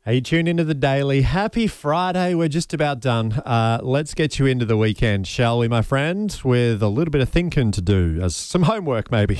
Hey, you tuned into the Daily. Happy Friday. We're just about done. Let's get you into the weekend, shall we, my friend? With a little bit of thinking to do, as some homework maybe.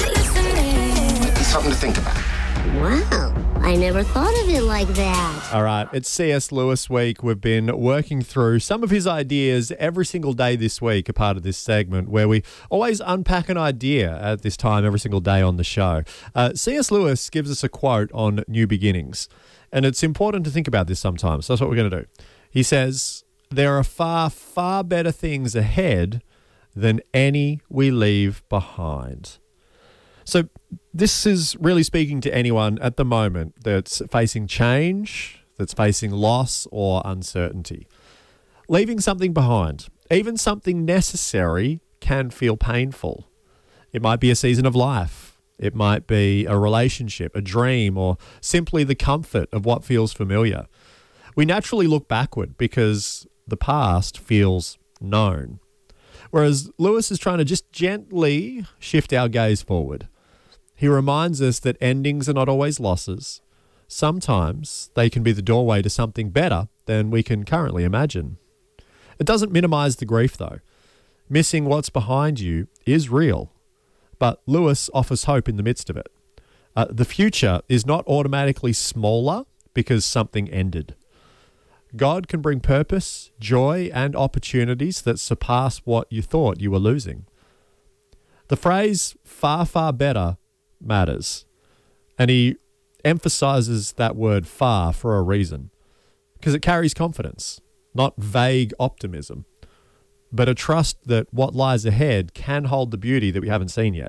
Something to think about. Wow, I never thought of it like that. All right, it's C.S. Lewis week. We've been working through some of his ideas every single day this week, a part of this segment where we always unpack an idea at this time every single day on the show. C.S. Lewis gives us a quote on new beginnings, and it's important to think about this sometimes. So that's what we're going to do. He says, "There are far, far better things ahead than any we leave behind." So this is really speaking to anyone at the moment that's facing change, that's facing loss or uncertainty. Leaving something behind, even something necessary, can feel painful. It might be a season of life. It might be a relationship, a dream, or simply the comfort of what feels familiar. We naturally look backward because the past feels known. Whereas Lewis is trying to just gently shift our gaze forward. He reminds us that endings are not always losses. Sometimes they can be the doorway to something better than we can currently imagine. It doesn't minimize the grief, though. Missing what's behind you is real, but Lewis offers hope in the midst of it. The future is not automatically smaller because something ended. God can bring purpose, joy, and opportunities that surpass what you thought you were losing. The phrase "far, far better" matters, and he emphasizes that word "far" for a reason, because it carries confidence, not vague optimism, but a trust that what lies ahead can hold the beauty that we haven't seen yet.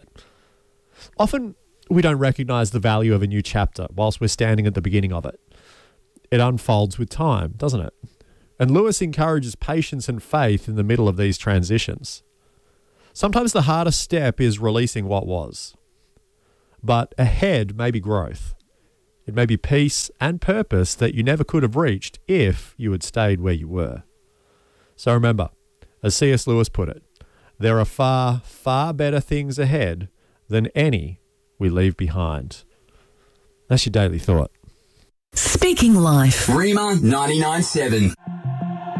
Often we don't recognize the value of a new chapter whilst we're standing at the beginning of it. It unfolds with time, doesn't it? And Lewis encourages patience and faith in the middle of these transitions. Sometimes the hardest step is releasing what was. But ahead may be growth. It may be peace and purpose that you never could have reached if you had stayed where you were. So remember, as C.S. Lewis put it, there are far, far better things ahead than any we leave behind. That's your daily thought. Speaking Life. Rima 99.7.